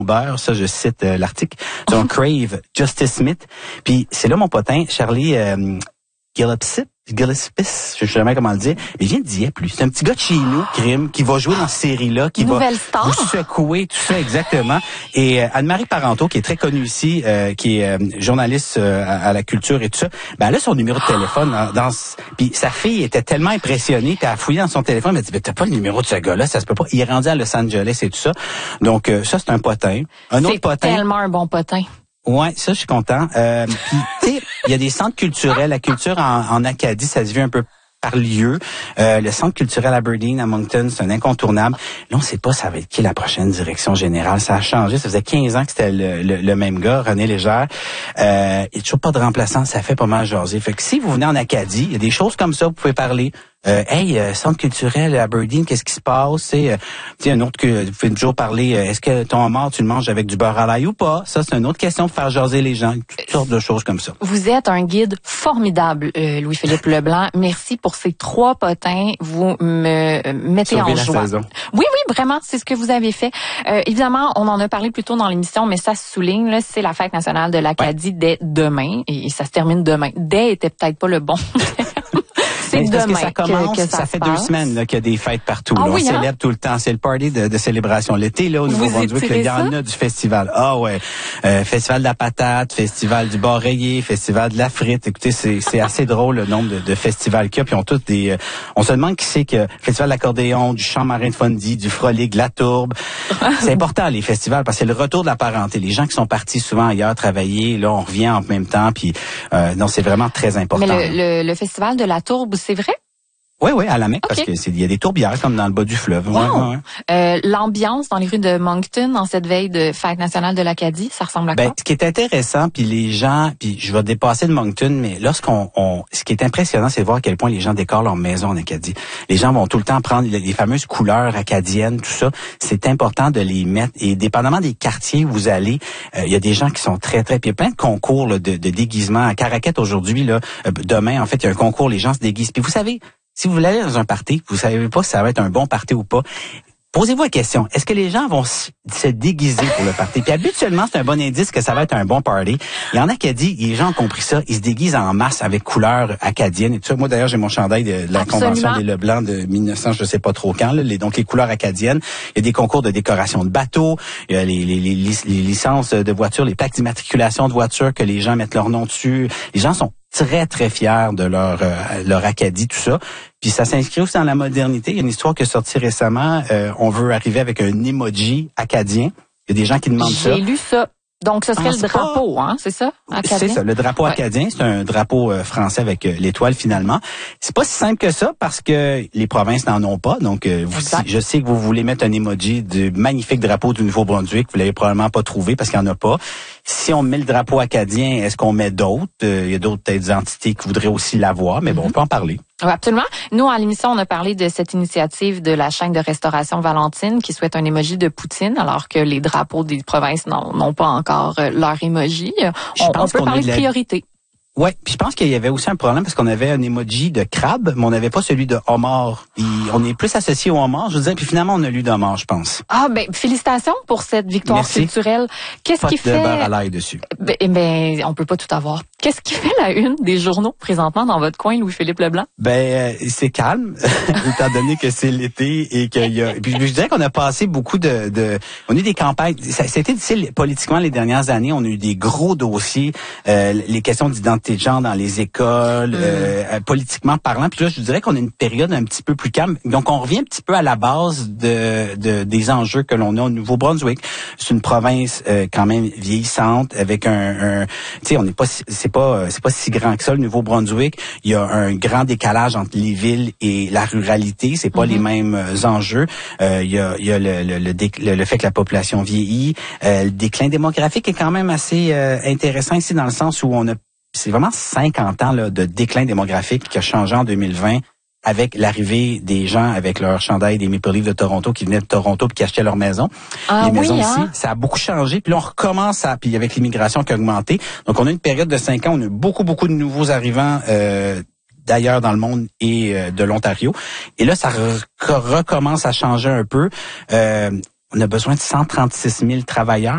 beurre, ça je cite l'article, donc Crave Justice Smith. Puis c'est là mon potin, Charlie Gillespie, je sais jamais comment le dire, mais il vient de Dieppe, lui. C'est un petit gars de chez nous, crime, qui va jouer dans cette série-là, qui Nouvelle va star. vous secouer, tout ça, exactement. Et Anne-Marie Parenteau, qui est très connue ici, qui est journaliste à la culture et tout ça, ben elle a son numéro de téléphone puis sa fille était tellement impressionnée, puis elle a fouillé dans son téléphone, elle m'a dit, ben t'as pas le numéro de ce gars-là, ça se peut pas. Il est rendu à Los Angeles et tout ça. Donc ça, c'est un potin. Un autre potin. C'est tellement un bon potin. Ouais, ça, je suis content. Puis, tu sais, il y a des centres culturels. La culture en Acadie, ça se vit un peu par lieu. Le centre culturel Aberdeen à Moncton, c'est un incontournable. Là, on sait pas ça va être qui la prochaine direction générale. Ça a changé. Ça faisait 15 ans que c'était le même gars, René Légère. Il y a toujours pas de remplaçant. Ça fait pas mal jaser. Fait que si vous venez en Acadie, il y a des choses comme ça, vous pouvez parler. Centre culturel Aberdeen, qu'est-ce qui se passe? C'est un autre que vous pouvez toujours parler. Est-ce que ton homard, tu le manges avec du beurre à l'ail ou pas? Ça, c'est une autre question pour faire jaser les gens. Toutes sortes de choses comme ça. Vous êtes un guide formidable, Louis-Philippe Leblanc. Merci pour ces 3 potins. Vous me mettez Sauver en la joie. saison. Oui, vraiment, c'est ce que vous avez fait. Évidemment, on en a parlé plus tôt dans l'émission, mais ça se souligne, là, c'est la fête nationale de l'Acadie dès demain, et ça se termine demain. Dès était peut-être pas le bon. C'est parce demain que ça commence, que ça fait passe. 2 semaines là, qu'il y a des fêtes partout. Ah là. Oui, on célèbre tout le temps. C'est le party de célébration. L'été, là, au Nouveau-Brunswick, il y en a du festival. Ah ouais. Festival de la patate, festival du bar rayé, festival de la frite. Écoutez, c'est assez drôle le nombre de festivals qu'il y a. Puis ils ont tous des... on se demande qui c'est que... Festival de l'accordéon, du chant marin de Fondy, du frolic, de la tourbe. C'est important, les festivals, parce que c'est le retour de la parenté. Les gens qui sont partis souvent ailleurs travailler, là, on revient en même temps. Puis non, c'est vraiment très important. Mais le festival de la tourbe, c'est vrai? Oui, à la Mecque, parce que il y a des tourbières comme dans le bas du fleuve. Wow. L'ambiance dans les rues de Moncton en cette veille de fête nationale de l'Acadie, ça ressemble à quoi? Ce qui est intéressant, puis les gens, puis je vais dépasser de Moncton, mais ce qui est impressionnant, c'est de voir à quel point les gens décorent leur maison en Acadie. Les gens vont tout le temps prendre les fameuses couleurs acadiennes, tout ça. C'est important de les mettre. Et dépendamment des quartiers où vous allez, il y a des gens qui sont très, très... Puis il y a plein de concours là, de déguisement. À Caraquette aujourd'hui, là, demain, en fait, il y a un concours, les gens se déguisent. Puis vous savez... Si vous voulez aller dans un party, vous savez pas si ça va être un bon party ou pas. Posez-vous la question, est-ce que les gens vont se déguiser pour le party? Puis habituellement, c'est un bon indice que ça va être un bon party. Et en Acadie, les gens ont compris ça. Ils se déguisent en masse avec couleurs acadiennes et tout ça. Moi, d'ailleurs, j'ai mon chandail de la Convention des Leblanc de 1900, je sais pas trop quand, là, donc les couleurs acadiennes. Il y a des concours de décoration de bateaux, il y a les licences de voitures, les plaques d'immatriculation de voitures que les gens mettent leur nom dessus. Les gens sont très, très fiers de leur Acadie, tout ça. Puis ça s'inscrit aussi dans la modernité. Il y a une histoire qui est sortie récemment. On veut arriver avec un emoji acadien. Il y a des gens qui demandent ça. J'ai lu ça. Donc, ce serait le drapeau, c'est ça? Acadien? C'est ça, le drapeau acadien. C'est un drapeau français avec l'étoile, finalement. C'est pas si simple que ça parce que les provinces n'en ont pas. Donc, je sais que vous voulez mettre un emoji du magnifique drapeau du Nouveau-Brunswick. Vous l'avez probablement pas trouvé parce qu'il n'y en a pas. Si on met le drapeau acadien, est-ce qu'on met d'autres? Il y a d'autres entités qui voudraient aussi l'avoir, mais bon, on peut en parler. Oui, absolument. Nous, à l'émission, on a parlé de cette initiative de la chaîne de restauration Valentine qui souhaite un emoji de Poutine, alors que les drapeaux des provinces n'ont pas encore leur emoji. On peut parler de priorité. Ouais, puis je pense qu'il y avait aussi un problème parce qu'on avait un emoji de crabe, mais on n'avait pas celui de homard. Puis on est plus associé au homard, je veux dire, puis finalement on a lu d'homard, je pense. Ah félicitations pour cette victoire culturelle. Qu'est-ce qui fait de beurre à l'ail dessus. On peut pas tout avoir. Qu'est-ce qui fait la une des journaux présentement dans votre coin, Louis-Philippe Leblanc? C'est calme, étant donné que c'est l'été et qu'il y a. Puis je dirais qu'on a passé beaucoup on a eu des campagnes. C'était difficile politiquement les dernières années. On a eu des gros dossiers, les questions d'identité de genre dans les écoles, politiquement parlant. Puis là, je dirais qu'on a une période un petit peu plus calme. Donc, on revient un petit peu à la base des enjeux que l'on a au Nouveau-Brunswick. C'est une province quand même vieillissante avec tu sais, on n'est pas, c'est pas si grand que ça, le Nouveau-Brunswick. Il y a un grand décalage entre les villes et la ruralité. C'est pas les mêmes enjeux. Il y a le fait que la population vieillit. Le déclin démographique est quand même assez intéressant ici dans le sens où c'est vraiment 50 ans là, de déclin démographique qui a changé en 2020 avec l'arrivée des gens avec leur chandail des Maple Leafs de Toronto qui venaient de Toronto puis qui achetaient leur maison. Les maisons ici, ça a beaucoup changé. Puis là, on recommence puis avec l'immigration qui a augmenté. Donc, on a une période de 5 ans, on a eu beaucoup de nouveaux arrivants d'ailleurs dans le monde et de l'Ontario. Et là, ça recommence à changer un peu. On a besoin de 136 000 travailleurs.